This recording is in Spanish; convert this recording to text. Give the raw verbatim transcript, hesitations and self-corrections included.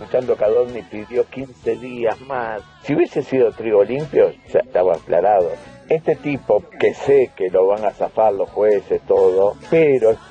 escuchando que Adorni pidió quince días más. Si hubiese sido Trigo Limpio, ya estaba aclarado. Este tipo, que sé que lo van a zafar los jueces, todo, pero